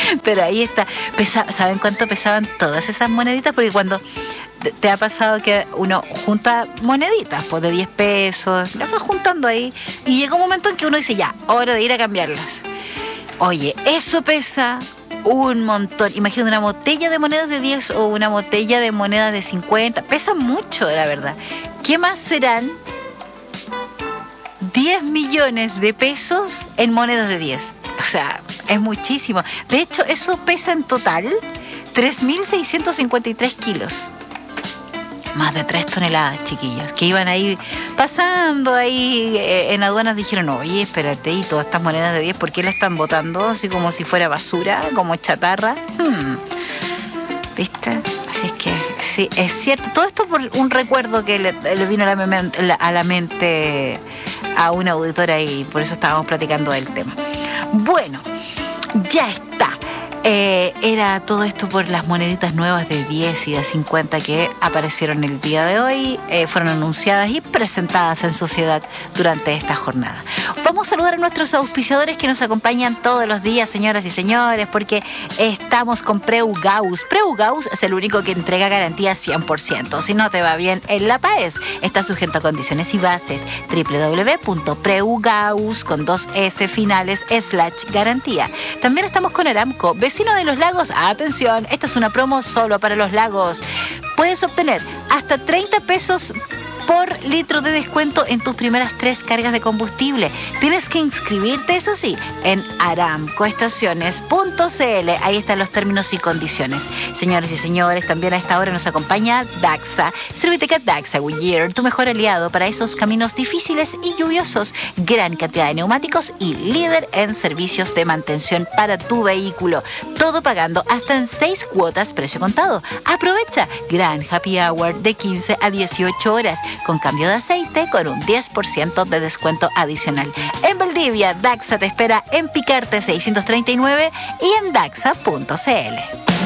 Pero ahí está. ¿Saben cuánto pesaban todas esas moneditas? Porque cuando te ha pasado que uno junta moneditas, pues de 10 pesos, las va juntando ahí, y llega un momento en que uno dice, ya, hora de ir a cambiarlas. Oye, eso pesa un montón. Imagínate una botella de monedas de 10 o una botella de monedas de 50. Pesa mucho, la verdad. ¿Qué más serán 10 millones de pesos en monedas de 10? O sea, es muchísimo. De hecho, eso pesa en total 3.653 kilos. Más de 3 toneladas, chiquillos, que iban ahí pasando ahí en aduanas. Dijeron, oye, espérate, y todas estas monedas de 10, ¿por qué la están botando así como si fuera basura, como chatarra? ¿Viste? Así es que, sí, es cierto. Todo esto por un recuerdo que le vino a la mente a una auditora, y por eso estábamos platicando del tema. Bueno, ya está. Era todo esto por las moneditas nuevas de 10 y de 50 que aparecieron el día de hoy, fueron anunciadas y presentadas en sociedad durante esta jornada. Vamos a saludar a nuestros auspiciadores que nos acompañan todos los días, señoras y señores, porque estamos con Preugaus. Preugaus es el único que entrega garantía 100%. Si no te va bien en la PAES, está sujeto a condiciones y bases. www.preugaus con 2 S finales /garantía. También estamos con Aramco, vecino de Los Lagos. Atención, esta es una promo solo para Los Lagos. Puedes obtener hasta 30 pesos por litro de descuento en tus primeras 3 cargas de combustible. Tienes que inscribirte, eso sí, en aramcoestaciones.cl. Ahí están los términos y condiciones. Señores y señores, también a esta hora nos acompaña Daxa. Serviteca Daxa Goodyear, tu mejor aliado para esos caminos difíciles y lluviosos. Gran cantidad de neumáticos y líder en servicios de mantención para tu vehículo. Todo pagando hasta en 6 cuotas, precio contado. Aprovecha gran happy hour de 15 a 18 horas. Con cambio de aceite con un 10% de descuento adicional. En Valdivia, Daxa te espera en Picarte 639 y en daxa.cl.